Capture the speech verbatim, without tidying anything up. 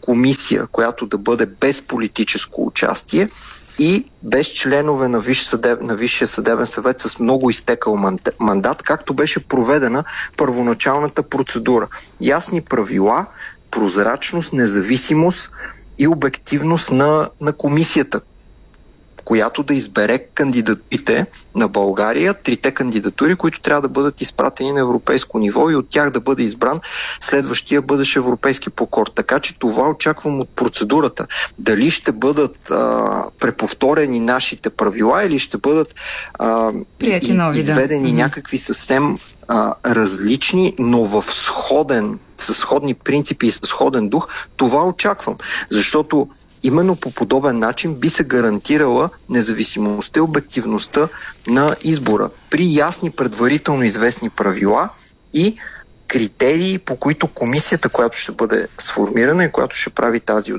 комисия, която да бъде без политическо участие и без членове на, Висш съдеб, на Висшия съдебен съвет с много изтекал мандат, както беше проведена първоначалната процедура. Ясни правила, прозрачност, независимост и обективност на, на комисията, която да избере кандидатите на България, трите кандидатури, които трябва да бъдат изпратени на европейско ниво и от тях да бъде избран следващия бъдещ европейски прокурор. Така че това очаквам от процедурата. Дали ще бъдат а, преповторени нашите правила или ще бъдат а, и, нови, изведени да. някакви съвсем а, различни, но в сходен, със сходни принципи и със сходен дух, това очаквам. Защото именно по подобен начин би се гарантирала независимостта и обективността на избора при ясни предварително известни правила и критерии, по които комисията, която ще бъде сформирана и която ще прави тази